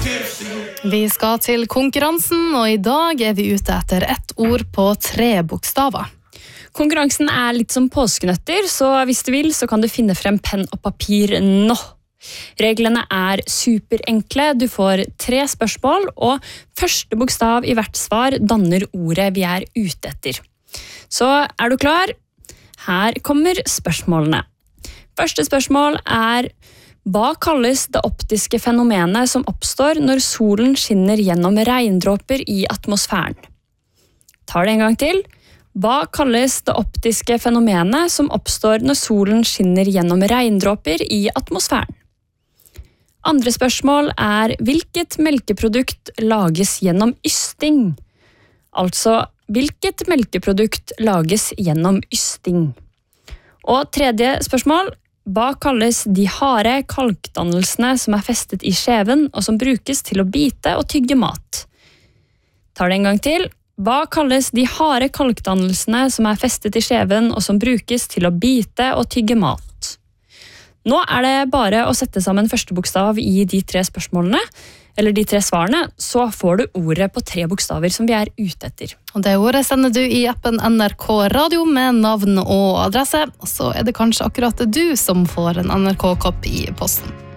Vi skal til konkurransen, og I dag vi ute etter ett ord på 3 bokstaver. Konkurransen litt som påskenøtter, så hvis du vil, så kan du finne frem penn og papir nå. Reglene superenkle. Du får 3 spørsmål, og første bokstav I hvert svar danner ordet vi ute etter. Så du klar? Her kommer spørsmålene. Første spørsmål hva kalles det optiske fenomenet som oppstår når solen skinner gjennom regndråper I atmosfæren? Tar det en gang til. Hva kalles det optiske fenomenet som oppstår når solen skinner gjennom regndråper I atmosfæren? Andre spørsmål hvilket melkeprodukt lages gjennom ysting? Altså, hvilket melkeprodukt lages gjennom ysting? Og tredje spørsmål, hva kalles de harde kalkdannelsene som festet I skjeven og som brukes til å bite og tygge mat? Tar det en gang til. Hva kalles de harde kalkdannelsene som festet I skjeven og som brukes til å bite og tygge mat? Nå det bare å sette sammen første bokstav I de 3 spørsmålene, eller de 3 svarene, så får du ordet på 3 bokstaver som vi ute etter. Og det ordet sender du I appen NRK Radio med navn og adresse, og så det kanskje akkurat du som får en NRK-kopp I posten.